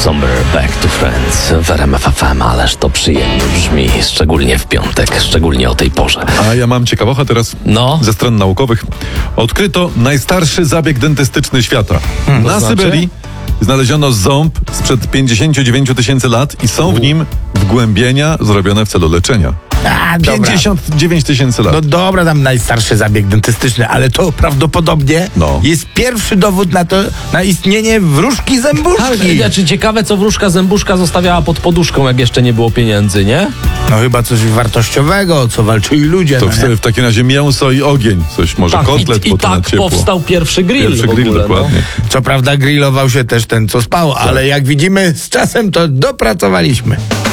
Summer Back to Friends w RMF FM, ależ to przyjemnie brzmi, szczególnie w piątek, szczególnie o tej porze. A ja mam ciekawostek teraz ze stron naukowych. Odkryto najstarszy zabieg dentystyczny świata. Na Syberii znaleziono ząb sprzed 59 000 lat i są w nim wgłębienia zrobione w celu leczenia. 59 000 lat. No dobra, tam najstarszy zabieg dentystyczny, ale to prawdopodobnie jest pierwszy dowód na istnienie wróżki zębuszki. Znaczy ciekawe, co wróżka zębuszka zostawiała pod poduszką, jak jeszcze nie było pieniędzy, nie? No chyba coś wartościowego, co walczyli ludzie. To w takim razie mięso i ogień. Coś może kotlet, i tak ciepło. Powstał pierwszy grill. Pierwszy grill, dokładnie. Co prawda grillował się też ten, co spał, ale jak widzimy, z czasem to dopracowaliśmy.